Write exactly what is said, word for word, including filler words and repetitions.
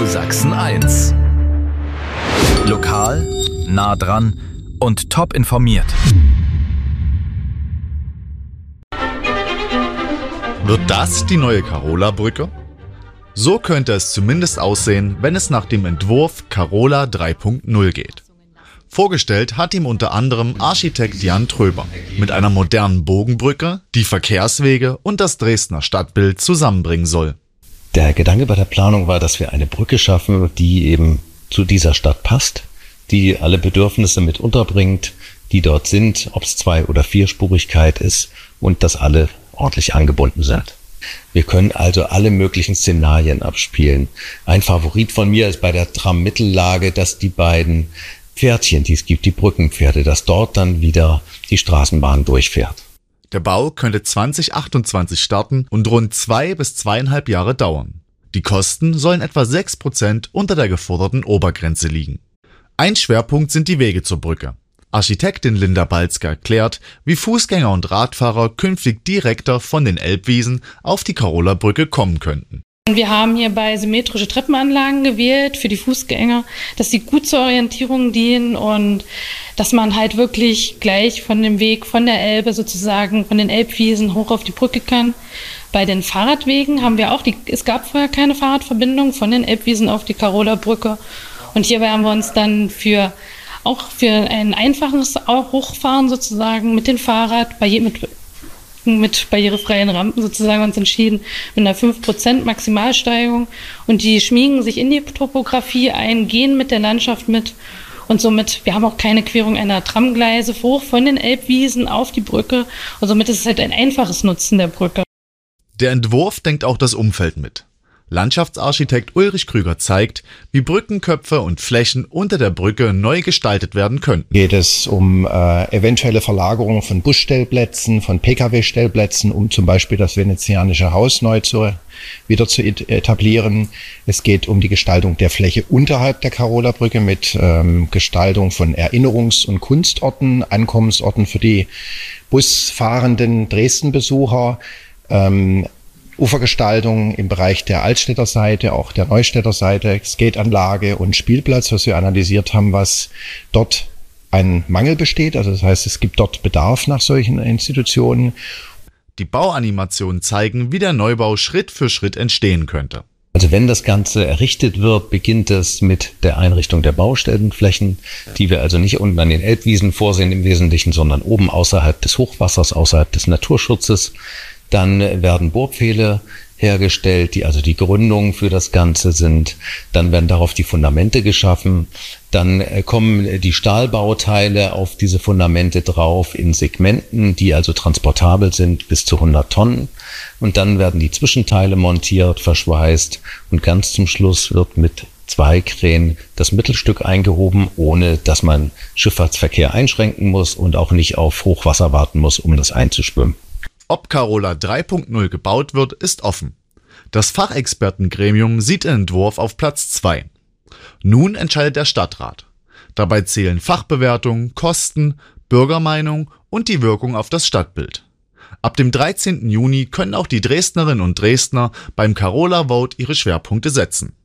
Sachsen eins. Lokal, nah dran und top informiert. Wird das die neue Carola-Brücke? So könnte es zumindest aussehen, wenn es nach dem Entwurf Carola drei Punkt null geht. Vorgestellt hat ihm unter anderem Architekt Jan Tröber mit einer modernen Bogenbrücke, die Verkehrswege und das Dresdner Stadtbild zusammenbringen soll. Der Gedanke bei der Planung war, dass wir eine Brücke schaffen, die eben zu dieser Stadt passt, die alle Bedürfnisse mit unterbringt, die dort sind, ob es Zwei- oder Vierspurigkeit ist und dass alle ordentlich angebunden sind. Wir können also alle möglichen Szenarien abspielen. Ein Favorit von mir ist bei der Tram-Mittellage, dass die beiden Pferdchen, die es gibt, die Brückenpferde, dass dort dann wieder die Straßenbahn durchfährt. Der Bau könnte zwanzig achtundzwanzig starten und rund zwei bis zweieinhalb Jahre dauern. Die Kosten sollen etwa sechs Prozent unter der geforderten Obergrenze liegen. Ein Schwerpunkt sind die Wege zur Brücke. Architektin Linda Balzger erklärt, wie Fußgänger und Radfahrer künftig direkter von den Elbwiesen auf die Carola-Brücke kommen könnten. Wir haben hierbei symmetrische Treppenanlagen gewählt für die Fußgänger, dass sie gut zur Orientierung dienen und dass man halt wirklich gleich von dem Weg von der Elbe sozusagen, von den Elbwiesen hoch auf die Brücke kann. Bei den Fahrradwegen haben wir auch, die, es gab vorher keine Fahrradverbindung von den Elbwiesen auf die Carola-Brücke und hierbei haben wir uns dann für auch für ein einfaches Hochfahren sozusagen mit dem Fahrrad, bei, mit, mit barrierefreien Rampen sozusagen uns entschieden, mit einer fünf Prozent Maximalsteigung. Und die schmiegen sich in die Topografie ein, gehen mit der Landschaft mit. Und somit, wir haben auch keine Querung einer Tramgleise hoch von den Elbwiesen auf die Brücke. Und somit ist es halt ein einfaches Nutzen der Brücke. Der Entwurf denkt auch das Umfeld mit. Landschaftsarchitekt Ulrich Krüger zeigt, wie Brückenköpfe und Flächen unter der Brücke neu gestaltet werden könnten. Geht es um äh, eventuelle Verlagerung von Busstellplätzen, von Pkw-Stellplätzen, um zum Beispiel das venezianische Haus neu zu, wieder zu etablieren. Es geht um die Gestaltung der Fläche unterhalb der Carola-Brücke mit ähm, Gestaltung von Erinnerungs- und Kunstorten, Ankommensorten für die busfahrenden Dresden-Besucher, ähm, Ufergestaltung im Bereich der Altstädter Seite, auch der Neustädter Seite, Skateanlage und Spielplatz, was wir analysiert haben, was dort ein Mangel besteht. Also das heißt, es gibt dort Bedarf nach solchen Institutionen. Die Bauanimationen zeigen, wie der Neubau Schritt für Schritt entstehen könnte. Also wenn das Ganze errichtet wird, beginnt es mit der Einrichtung der Baustellenflächen, die wir also nicht unten an den Elbwiesen vorsehen im Wesentlichen, sondern oben außerhalb des Hochwassers, außerhalb des Naturschutzes. Dann werden Bohrpfähle hergestellt, die also die Gründung für das Ganze sind. Dann werden darauf die Fundamente geschaffen. Dann kommen die Stahlbauteile auf diese Fundamente drauf in Segmenten, die also transportabel sind bis zu hundert Tonnen. Und dann werden die Zwischenteile montiert, verschweißt und ganz zum Schluss wird mit zwei Kränen das Mittelstück eingehoben, ohne dass man Schifffahrtsverkehr einschränken muss und auch nicht auf Hochwasser warten muss, um das einzuschwimmen. Ob Carola drei Punkt null gebaut wird, ist offen. Das Fachexpertengremium sieht den Entwurf auf Platz zwei. Nun entscheidet der Stadtrat. Dabei zählen Fachbewertung, Kosten, Bürgermeinung und die Wirkung auf das Stadtbild. Ab dem dreizehnten Juni können auch die Dresdnerinnen und Dresdner beim Carola Vote ihre Schwerpunkte setzen.